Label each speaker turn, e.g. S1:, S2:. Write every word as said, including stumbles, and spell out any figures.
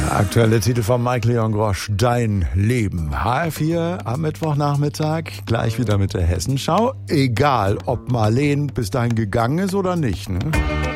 S1: Aktuelle Titel von Mike Leon Grosch, Dein Leben. H R vier am Mittwochnachmittag, gleich wieder mit der Hessenschau. Egal, ob Marleen bis dahin gegangen ist oder nicht. Ne?